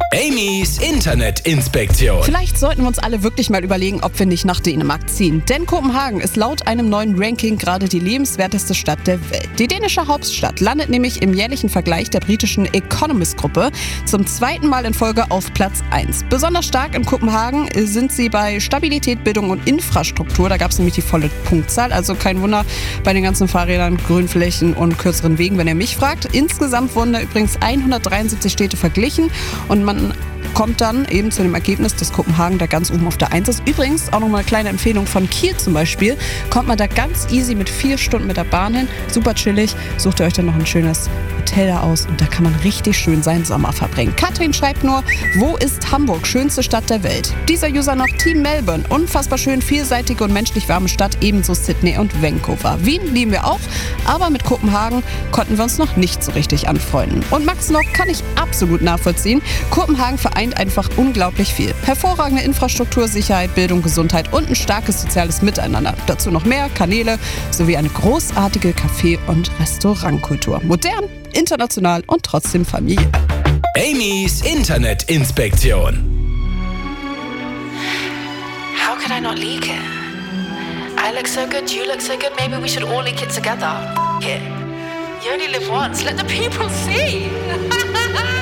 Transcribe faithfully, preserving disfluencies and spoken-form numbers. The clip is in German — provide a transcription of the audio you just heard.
Amy's Internetinspektion. Vielleicht sollten wir uns alle wirklich mal überlegen, ob wir nicht nach Dänemark ziehen. Denn Kopenhagen ist laut einem neuen Ranking gerade die lebenswerteste Stadt der Welt. Die dänische Hauptstadt landet nämlich im jährlichen Vergleich der britischen Economist-Gruppe zum zweiten Mal in Folge auf Platz eins. Besonders stark in Kopenhagen sind sie bei Stabilität, Bildung und Infrastruktur. Da gab es nämlich die volle Punktzahl. Also kein Wunder bei den ganzen Fahrrädern, Grünflächen und kürzeren Wegen, wenn ihr mich fragt. Insgesamt wurden da übrigens hundertdreiundsiebzig Städte verglichen und man kommt dann eben zu dem Ergebnis, dass Kopenhagen da ganz oben auf der eins ist. Übrigens auch nochmal eine kleine Empfehlung von Kiel zum Beispiel. Kommt man da ganz easy mit vier Stunden mit der Bahn hin. Super chillig. Sucht ihr euch dann noch ein schönes Hotel da aus und da kann man richtig schön seinen Sommer verbringen. Katrin schreibt nur, wo ist Hamburg? Schönste Stadt der Welt. Dieser User noch Team Melbourne. Unfassbar schön, vielseitige und menschlich warme Stadt. Ebenso Sydney und Vancouver. Wien lieben wir auch, aber mit Kopenhagen konnten wir uns noch nicht so richtig anfreunden. Und Max noch, kann ich absolut nachvollziehen. Kopenhagen vereint einfach unglaublich viel. Hervorragende Infrastruktur, Sicherheit, Bildung, Gesundheit und ein starkes soziales Miteinander. Dazu noch mehr Kanäle sowie eine großartige Café- und Restaurantkultur. Modern, international und trotzdem Familie. Amy's Internetinspektion. How could I not leak it? I look so good, you look so good, maybe we should all leak it together. It. You only live once, let the people see.